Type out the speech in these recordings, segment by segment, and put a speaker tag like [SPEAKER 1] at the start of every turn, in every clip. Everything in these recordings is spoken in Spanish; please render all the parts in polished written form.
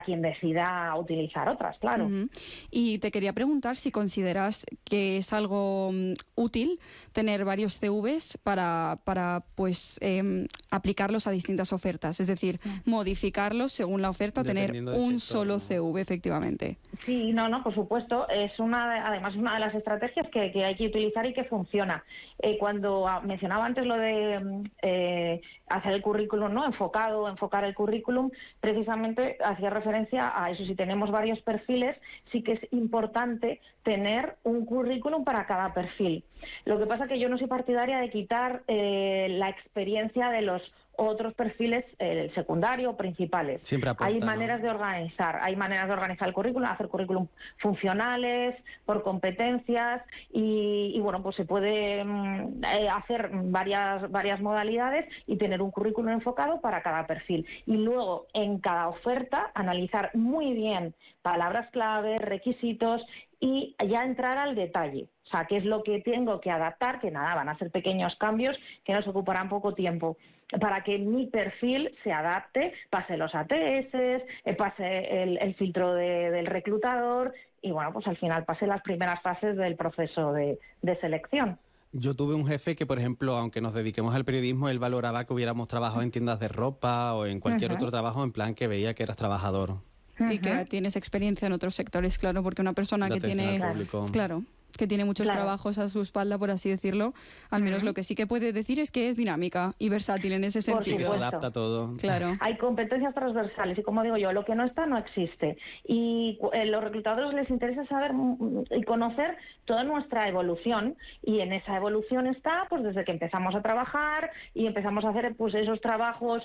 [SPEAKER 1] quien decida utilizar otras, claro.
[SPEAKER 2] Y te quería preguntar si consideras que es algo útil tener varios CVs para pues aplicarlos a distintas ofertas, es decir, modificarlos según la oferta, tener un solo CV, efectivamente.
[SPEAKER 1] Sí, no, por supuesto, es además una de las estrategias que hay que utilizar y que funciona. Cuando mencionaba antes lo de hacer el currículum, ¿no? Enfocar el currículum, precisamente hacía referencia a eso. Si tenemos varios perfiles, sí que es importante tener un currículum para cada perfil. Lo que pasa es que yo no soy partidaria de quitar la experiencia de los otros perfiles secundario o principales.
[SPEAKER 3] Siempre aporta,
[SPEAKER 1] hay maneras de organizar el currículum, hacer currículum funcionales, por competencias y bueno, pues se puede hacer varias modalidades y tener un currículum enfocado para cada perfil. Y luego, en cada oferta, analizar muy bien palabras clave, requisitos y ya entrar al detalle. O sea, qué es lo que tengo que adaptar, que nada, van a ser pequeños cambios que nos ocuparán poco tiempo, para que mi perfil se adapte, pase los ATS, pase el filtro del reclutador y bueno, pues al final pase las primeras fases del proceso de selección.
[SPEAKER 3] Yo tuve un jefe que, por ejemplo, aunque nos dediquemos al periodismo, él valoraba que hubiéramos trabajado en tiendas de ropa o en cualquier otro trabajo, en plan que veía que eras trabajador.
[SPEAKER 2] Y que tienes experiencia en otros sectores, claro, porque una persona que tiene... Claro, que tiene muchos trabajos a su espalda, por así decirlo, al menos lo que sí que puede decir es que es dinámica y versátil en ese sentido.
[SPEAKER 3] Y que se adapta a todo.
[SPEAKER 2] Claro.
[SPEAKER 1] Hay competencias transversales y, como digo yo, lo que no está no existe. Y los reclutadores les interesa saber y conocer toda nuestra evolución, y en esa evolución está pues desde que empezamos a trabajar y empezamos a hacer pues esos trabajos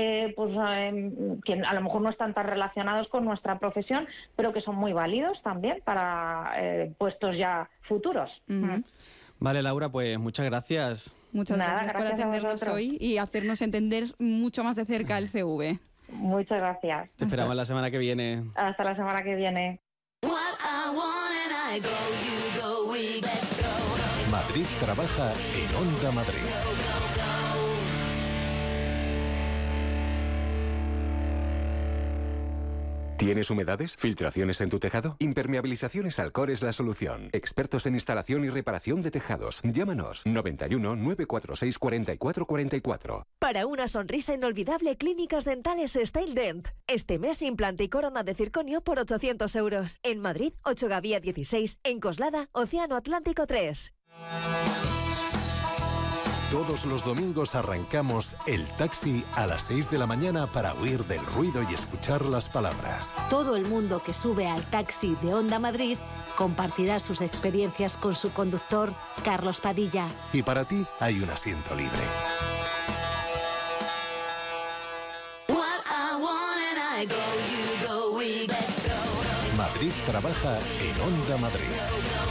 [SPEAKER 1] que a lo mejor no están tan relacionados con nuestra profesión, pero que son muy válidos también para puestos ya futuros.
[SPEAKER 3] Vale, Laura, pues muchas gracias.
[SPEAKER 2] Muchas gracias por atendernos hoy y hacernos entender mucho más de cerca el CV.
[SPEAKER 1] Muchas gracias.
[SPEAKER 3] Te esperamos la semana que viene.
[SPEAKER 1] Hasta la semana que viene.
[SPEAKER 4] Madrid trabaja en Onda Madrid. ¿Tienes humedades? ¿Filtraciones en tu tejado? Impermeabilizaciones Alcor es la solución. Expertos en instalación y reparación de tejados. Llámanos 91 946 44 44.
[SPEAKER 5] Para una sonrisa inolvidable, Clínicas Dentales Style Dent. Este mes, implante y corona de circonio por 800 euros. En Madrid, 8 Gavía 16. En Coslada, Océano Atlántico 3.
[SPEAKER 4] Todos los domingos arrancamos el taxi a las 6 de la mañana para huir del ruido y escuchar las palabras.
[SPEAKER 6] Todo el mundo que sube al taxi de Onda Madrid compartirá sus experiencias con su conductor, Carlos Padilla.
[SPEAKER 4] Y para ti hay un asiento libre. Madrid trabaja en Onda Madrid.